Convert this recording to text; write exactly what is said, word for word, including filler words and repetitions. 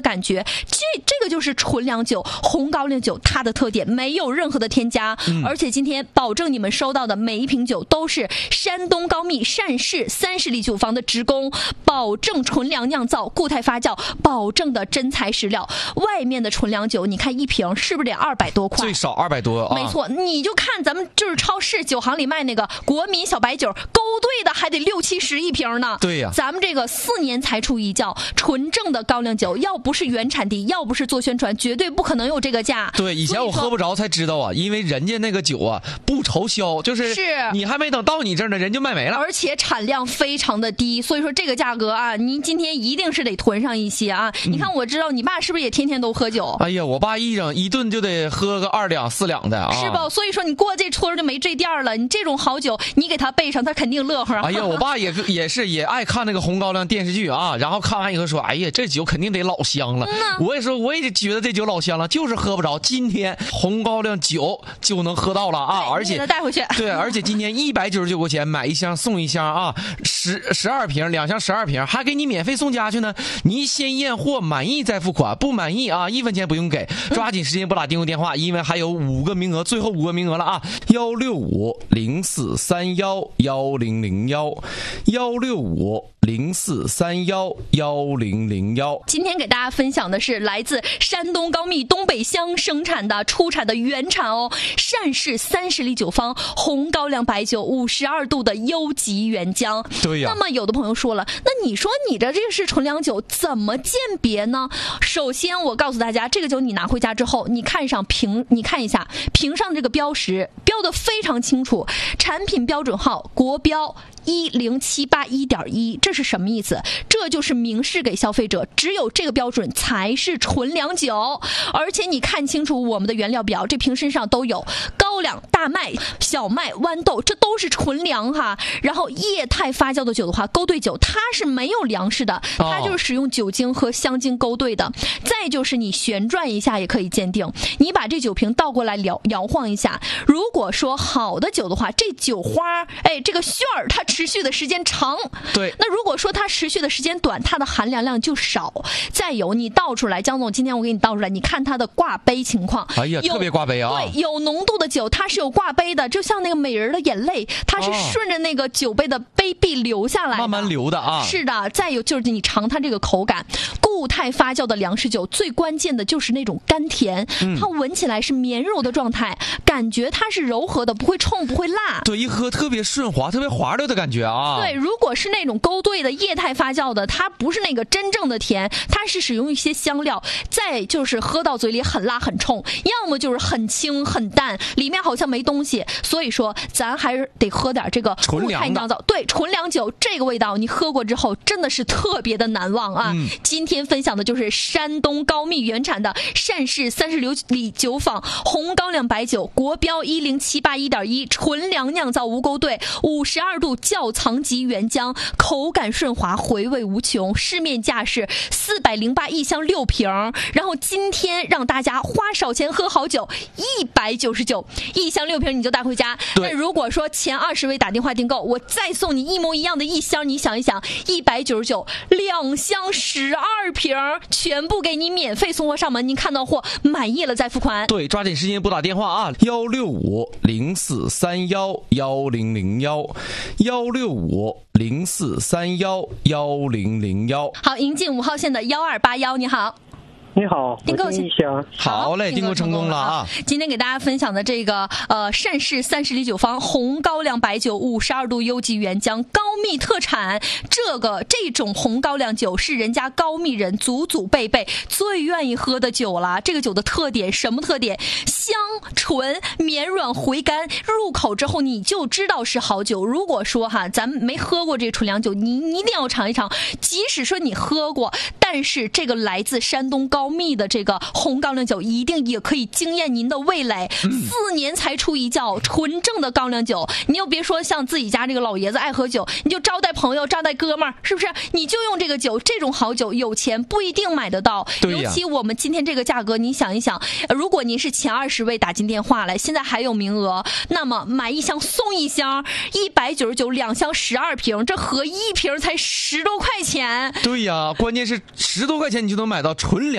感觉。这这个就是纯粮酒红高粱酒它的特点，没有任何的添加、嗯、而且今天保证你们收到的每一瓶酒都是山东高密单氏三十里酒坊的职工，保证纯粮酿造固态发酵，保证的真材实料。外面的纯粮酒你看一瓶是不是得二百多块？ 最少二百多、啊、 没错，你就看咱们就是超市酒行里卖那个国民小白酒勾兑的还得六七十一瓶呢。 对呀、啊， 咱们这个四年才出一窖纯正的高粱酒，要不是原产地，要不是做宣传，绝对不可能有这个价。 对，以前我喝不着才知道啊，因为人家那个酒啊不愁销，就是是你还没等到你这儿呢，人就卖没了， 而且产量非常的低，所以说这个价格啊，您今天一定是得囤上一些啊。嗯、你看，我知道你爸是不是也天天都喝酒？ 哎呀，我爸一整一顿就得喝个二两四两的啊， 是吧？所以说你过这村就没这店了。你这种好酒，你给他备上，他肯定乐呵。 哎呀，我爸也也是也爱看那个红高粱电视剧啊，然后看完以后说，哎呀，这酒肯定得老香了。嗯、我也说，我也觉得这酒老香了，就是喝不着。今天红高粱酒就能喝到了啊，而且带回去。 对，而且今天一百九十九块钱买一箱送一箱啊，十十二瓶，两箱十二瓶，还给你免费送家去呢。你先验货，满意再付款，不满意啊，一分钱不用给。抓紧时间拨打订购电话，因为还有五个名额，最后五个名额了啊！幺六五零四三幺幺零零幺，幺六五零四三幺幺零零幺。 今天给大家分享的是来自山东高密东北乡生产的出产的原产哦，单氏三十里酒坊红高粱白酒，五十二度的优级原浆。 对呀、啊。 那么有的朋友说了，那你说你的这个是纯粮酒，怎么鉴别呢？首先我告诉大家，这个酒你拿回家之后，你看上瓶，你看一下瓶上这个标识，标的非常清楚，产品标准号国标一零七八一点一，这是什么意思？这就是明示给消费者，只有这个标准才是纯粮酒。而且你看清楚我们的原料表，这瓶身上都有高粱、大麦、小麦、豌豆，这都是纯粮哈。然后液态发酵的酒的话，勾兑酒它是没有粮食的，它就是使用酒精和香精勾兑的。哦、再就是你旋转一下也可以鉴定，你把这酒瓶倒过来摇摇晃一下，如果说好的酒的话，这酒花哎这个旋儿它持续的时间长， 对， 那如果说它持续的时间短，它的含粮量就少。再有你倒出来，江总今天我给你倒出来，你看它的挂杯情况， 哎呀特别挂杯啊， 对，有浓度的酒它是有挂杯的，就像那个美人的眼泪，它是顺着那个酒杯的杯壁流下来的、哦、 慢慢流的啊。 是的，再有就是你尝它这个口感，固态发酵的粮食酒最关键的就是那种甘甜、嗯、它闻起来是绵柔的状态，感觉它是柔和的，不会冲不会辣， 对，一喝特别顺滑，特别滑溜的感觉啊。 对，如果是那种勾兑的液态发酵的，它不是那个真正的甜，它是使用一些香料，再就是喝到嘴里很辣很冲，要么就是很清很淡，里面好像没东西。所以说咱还是得喝点这个固态酿造，对，纯粮酒，这个味道你喝过之后真的是特别的难忘啊、嗯、今天分享的就是山东高密原产的单氏三十里酒坊红高粱白酒，国标一零七八一点一，纯粮酿造无勾兑，五十二度窖藏级原浆，口感顺滑，回味无穷。市面价是四百零八一箱六瓶，然后今天让大家花少钱喝好酒，一百九十九一箱六瓶你就带回家。那如果说前二十位打电话订购，我再送你一模一样的一箱，你想一想，一百九十九两箱十二瓶，全部给你免费送货上门。您看到货满意了再付款。 对，抓紧时间拨打电话啊，幺六五零四三幺幺零零幺，幺六五零四三幺幺零零幺。 好，迎进五号线的幺二八幺，你好。 你好， 订购一箱。 好嘞，订购成功了啊！ 今天给大家分享的这个呃单氏三十里酒坊红高粱白酒，五十二度优级原浆，高密特产。这个这种红高粱酒是人家高密人祖祖辈辈最愿意喝的酒了。这个酒的特点什么特点？香醇绵软回甘，入口之后你就知道是好酒。如果说哈咱们没喝过这纯粮酒，你你一定要尝一尝。即使说你喝过，但是这个来自山东高密的这个红高粱酒一定也可以惊艳您的味蕾、嗯、四年才出一窖纯正的高粱酒，你又别说像自己家这个老爷子爱喝酒，你就招待朋友招待哥们儿，是不是你就用这个酒，这种好酒有钱不一定买得到。尤其我们今天这个价格，你想一想，如果您是前二十位打进电话来，现在还有名额，那么买一箱送一箱，一百九十九两箱十二瓶，这合一瓶才十多块钱。 对呀，关键是十多块钱你就能买到纯粮